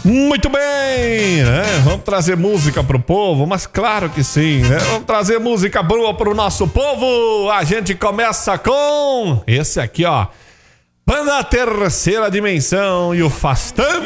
Muito bem, né? Vamos trazer música pro povo, mas claro que sim, né? Vamos trazer música boa pro nosso povo. A gente começa com esse aqui, ó. Banda Terceira Dimensão e o Faz Tanto